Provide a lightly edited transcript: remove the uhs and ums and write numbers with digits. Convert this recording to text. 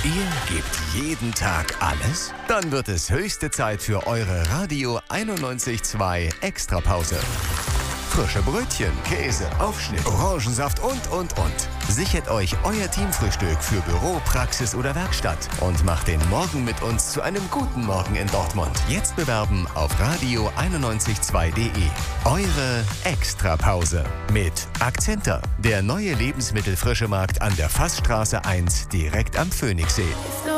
Ihr gebt jeden Tag alles? Dann wird es höchste Zeit für eure Radio 91.2 Extrapause. Frische Brötchen, Käse, Aufschnitt, Orangensaft und. Sichert euch euer Teamfrühstück für Büro, Praxis oder Werkstatt und macht den Morgen mit uns zu einem guten Morgen in Dortmund. Jetzt bewerben auf radio992.de. Eure Extrapause mit Akzenta, der neue Lebensmittelfrischemarkt an der Fassstraße 1 direkt am Phoenixsee.